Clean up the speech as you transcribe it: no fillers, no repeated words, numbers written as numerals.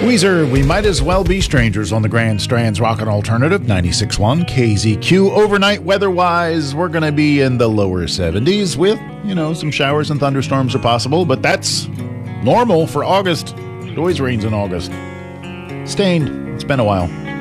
Weezer, we might as well be strangers on the Grand Strand's Rockin' Alternative 96.1 KZQ. Overnight weather-wise, we're going to be in the lower 70s with, some showers and thunderstorms are possible, but that's normal for August. It always rains in August. Stained. It's been a while.